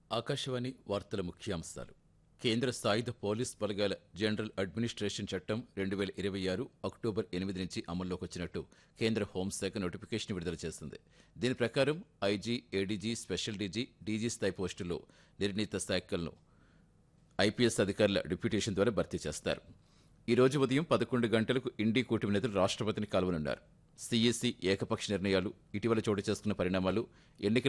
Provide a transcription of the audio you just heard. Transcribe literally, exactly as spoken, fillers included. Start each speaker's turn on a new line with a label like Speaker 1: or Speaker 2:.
Speaker 1: ఆకాశవాణి వార్తల ముఖ్యాంశాలు. కేంద్ర సాయుధ పోలీస్ బలగాల జనరల్ అడ్మినిస్ట్రేషన్ చట్టం రెండు వేల ఇరవై ఆరు అక్టోబర్ ఎనిమిది నుంచి అమల్లోకి వచ్చినట్టు కేంద్ర హోంశాఖ నోటిఫికేషన్ విడుదల చేసింది. దీని ప్రకారం IG, ADG, special DG, DG స్థాయి పోస్టుల్లో నిర్ణీత శాఖలను ఐపీఎస్ అధికారుల డిప్యూటేషన్ ద్వారా భర్తీ చేస్తారు. ఈ రోజు ఉదయం పదకొండు గంటలకు ఇండీ కూటమి నేతలు రాష్ట్రపతిని కలవనున్నారు. సీఈసీ ఏకపక్ష నిర్ణయాలు, ఇటీవల చోటు చేసుకున్న పరిణామాలు, ఎన్నికల